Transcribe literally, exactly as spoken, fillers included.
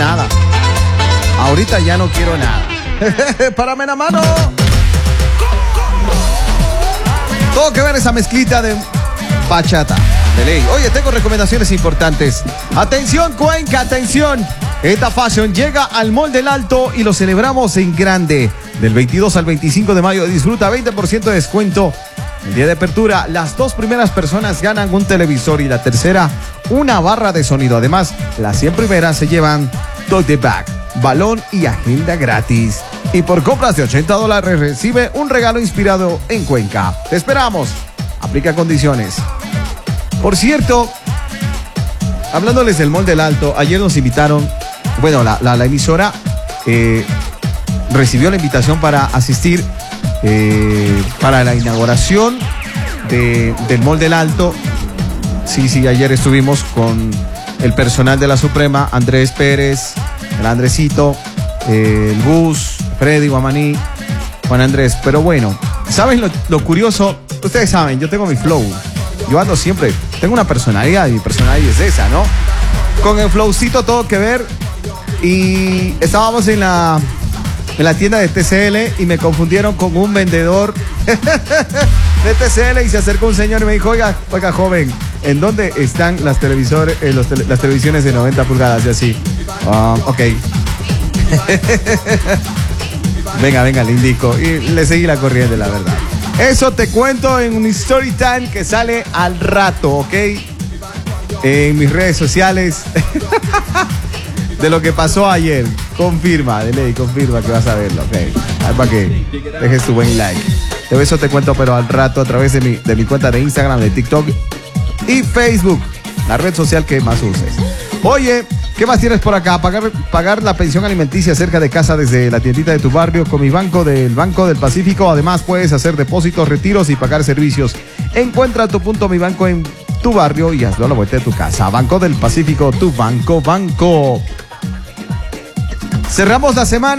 nada. Ahorita ya no quiero nada. Párame la mano. Todo que ver esa mezclita de bachata, de ley. Oye, tengo recomendaciones importantes. Atención, Cuenca, atención. Esta Fashion llega al Mall del Alto y lo celebramos en grande. Del veintidós al veinticinco de mayo disfruta veinte por ciento de descuento. El día de apertura, las dos primeras personas ganan un televisor y la tercera una barra de sonido. Además, las cien primeras se llevan tote bag, balón y agenda gratis. Y por compras de ochenta dólares recibe un regalo inspirado en Cuenca. Te esperamos. Aplica condiciones. Por cierto, hablándoles del Mall del Alto, ayer nos invitaron, bueno, la, la, la emisora eh, recibió la invitación para asistir eh, para la inauguración de, del Mall del Alto. Sí, sí, ayer estuvimos con el personal de la Suprema, Andrés Pérez, el Andresito, eh, el Bus, Freddy, Guamaní, Juan Andrés. Pero bueno, ¿saben lo, lo curioso? Ustedes saben, yo tengo mi flow. Yo ando siempre, tengo una personalidad y mi personalidad es esa, ¿no? Con el flowcito todo que ver. Y estábamos en la, en la tienda de T C L y me confundieron con un vendedor de T C L y se acercó un señor y me dijo, oiga, oiga joven, ¿en dónde están las, televisores, eh, los tele, las televisiones de noventa pulgadas? Y así, um, ok. Venga, venga, le indico. Y le seguí la corriente, la verdad. Eso te cuento en un story time que sale al rato, ¿ok? En mis redes sociales. De lo que pasó ayer. Confirma, de ley, confirma que vas a verlo, ¿ok? Ay, para que dejes tu buen like. De eso te cuento, pero al rato a través de mi, de mi cuenta de Instagram, de TikTok y Facebook, la red social que más uses. Oye, ¿qué más tienes por acá? Pagar, pagar la pensión alimenticia cerca de casa desde la tiendita de tu barrio con mi banco del Banco del Pacífico. Además, puedes hacer depósitos, retiros y pagar servicios. Encuentra tu punto Mi Banco en tu barrio y hazlo a la vuelta de tu casa. Banco del Pacífico, tu banco, banco. Cerramos la semana.